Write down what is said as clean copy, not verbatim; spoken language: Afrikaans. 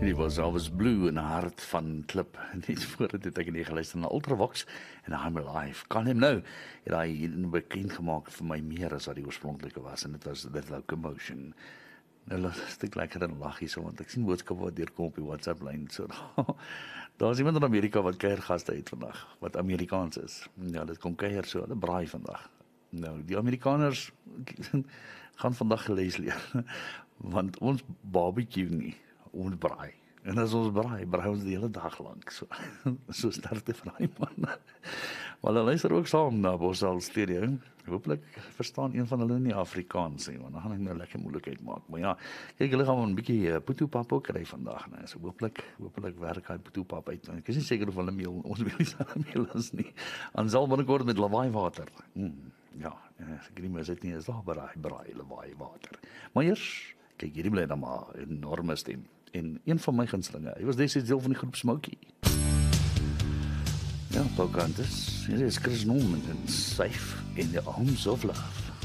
Die was always blue en hart van klip. Net voor dit ek nie geluister na Ultravox en I'm Alive. Kan hom nou. Het hy bekend gemaak vir my meer as wat die oorspronklike was en dit was The Locomotion. Nou laat ek lekker in lag hier so want ek sien boodskappe wat deurkom op die WhatsApp lyn so. Daar's iemand in Amerika wat kuiergaste het vandag wat Amerikaans is. Ja, dit kom kuier so, hulle braai vandag. Nou, die Amerikaners gaan vandag gelees leer want ons barbecue nie. Ons braai. En as ons braai ons die hele dag lank. So sterkte van die man. Maar hulle luister ook saam na Bosal Stereo. Hooplik verstaan een van hulle nie Afrikaans nie, want dan gaan ek nou lekker moeilikheid maak. Maar ja, kyk, hulle gaan 'n bietjie poetoepap ook kry vandag, né? So hooplik werk hy poetoepap uit. Ek is nie seker of hulle ons meel is nie. En sal binnekort met lawaai water. Ja, ek nie meer sit nie, is daar braai lawaai water. Maar eers kyk, hierdie bly dan maar 'n enorme stem. En een van my gunstelinge, hy was destyds deel van die groep Smokey. Ja, Pocahontas, hier is Chris Norman en Safe in the Arms of Love.